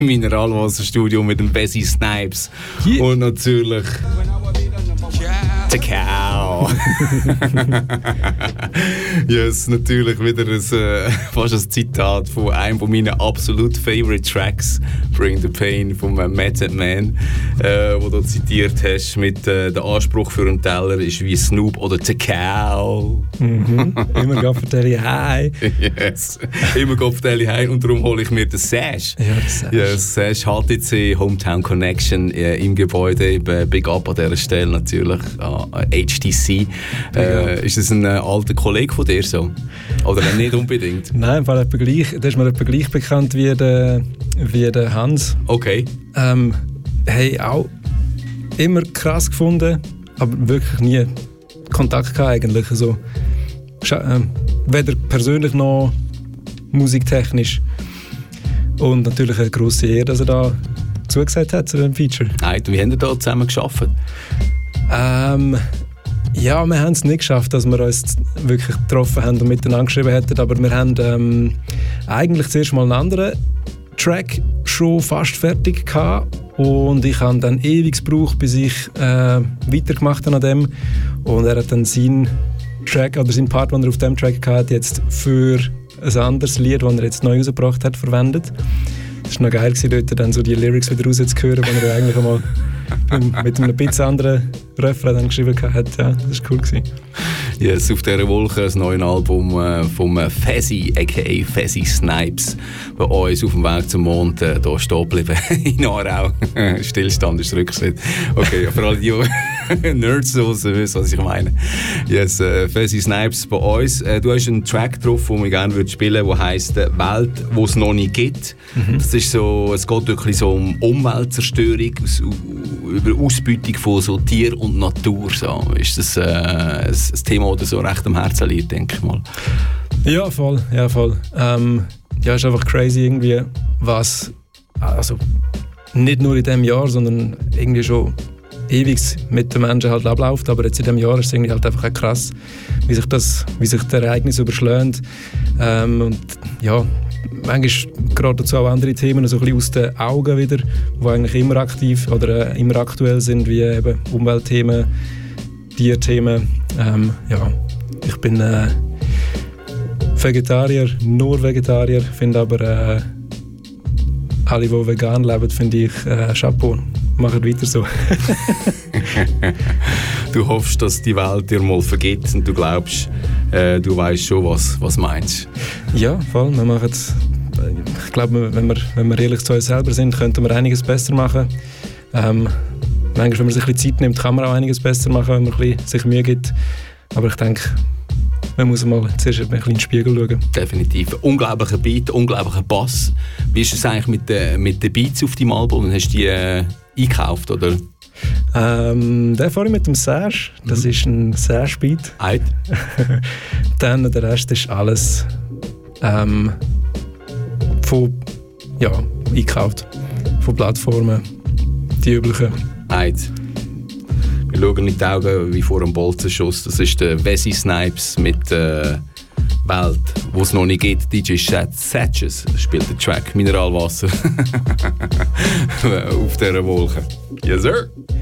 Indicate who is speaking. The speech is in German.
Speaker 1: Mineralwasserstudio mit dem Wesley Snipes. Yeah. Und natürlich der Cow. Yes, natürlich wieder fast ein Zitat von einem von meinen absolut favorite Tracks, Bring the Pain von Method Man, wo du zitiert hast mit der Anspruch für einen Teller ist wie Snoop oder der Cow.
Speaker 2: Immer Gaffertelli High.
Speaker 1: Yes, immer Gaffertelli High und darum hole ich mir den Sash.
Speaker 2: Ja, der Sash.
Speaker 1: Yes, Sash HTC Hometown Connection im Gebäude. Big Up an dieser Stelle natürlich. HTC. Ist das ein alter Kollege von dir so? Oder nicht unbedingt?
Speaker 2: Nein, im Fall etwa gleich. Der ist mir etwa gleich bekannt wie der Hans.
Speaker 1: Okay.
Speaker 2: Hey, auch immer krass gefunden, aber wirklich nie Kontakt gehabt eigentlich. Also, weder persönlich noch musiktechnisch. Und natürlich eine grosse Ehre, dass er da zugesagt hat zu dem Feature.
Speaker 1: Nein, wie haben wir da zusammen gearbeitet?
Speaker 2: Ja, wir haben es nicht geschafft, dass wir uns wirklich getroffen haben und miteinander geschrieben hätten, aber wir haben eigentlich zuerst mal einen anderen Track schon fast fertig gehabt und ich habe dann ewig gebraucht, bis ich weitergemacht habe an dem und er hat dann seinen Track oder seinen Part, den er auf dem Track hatte, jetzt für ein anderes Lied, das er jetzt neu rausgebracht hat, verwendet. Es war noch geil, dort dann so die Lyrics wieder rauszuhören, die er eigentlich einmal mit einem bisschen anderen Refrain dann geschrieben hat. Ja, das war cool.
Speaker 1: Yes, auf dieser Wolke das neue Album vom Fezzy, a.k.a. Fezzy Snipes, bei uns auf dem Weg zum Mond hier stehen geblieben, in Aarau. Stillstand ist Rückschritt. Okay, für alle die Nerds wissen, was ich meine. Yes, Fezzy Snipes bei uns. Du hast einen Track drauf, den ich gerne spielen würde, der heisst «Welt, wo es noch nicht gibt». Das ist so, es geht wirklich so um Umweltzerstörung, über Ausbeutung von so Tier und Natur. So. Ist das ein Thema, das so recht am Herzen liegt, denke ich mal?
Speaker 2: Ja, voll. Ja, voll. Ja, ist einfach crazy irgendwie, was also nicht nur in diesem Jahr, sondern irgendwie schon ewig mit den Menschen halt abläuft, aber jetzt in diesem Jahr ist es irgendwie halt einfach auch krass, wie sich das Ereignis überschlägt. Und ja, manchmal gerade dazu auch andere Themen so ein bisschen aus den Augen wieder, die eigentlich immer aktiv oder immer aktuell sind, wie eben Umweltthemen, Tierthemen. Ja, ich bin Vegetarier, nur Vegetarier, finde aber alle, die vegan leben, finde ich Chapeau. Machen weiter so.
Speaker 1: Du hoffst, dass die Welt dir mal vergibt und du glaubst, du weißt schon, was meinst.
Speaker 2: Ja, voll. Wir machen ich glaube, wenn wir ehrlich zu uns selber sind, könnten wir einiges besser machen. Manchmal, wenn man sich ein bisschen Zeit nimmt, kann man auch einiges besser machen, wenn man ein bisschen sich Mühe gibt. Aber ich denke, man muss mal zuerst ein bisschen in den Spiegel schauen.
Speaker 1: Definitiv. Unglaublicher Beat, unglaublicher Bass. Wie ist es eigentlich mit den Beats auf deinem Album? Hast du die eingekauft, oder?
Speaker 2: Den fahre ich mit dem Sash. Das ist ein Sash-Beat. Dann der Rest ist alles eingekauft. Von Plattformen. Die üblichen.
Speaker 1: Wir schauen in die Augen wie vor einem Bolzenschuss. Das ist der Wesley Snipes mit Welt, wo es noch nicht gibt. DJ Satches spielt den Track Mineralwasser auf dieser Wolke. Yes, sir!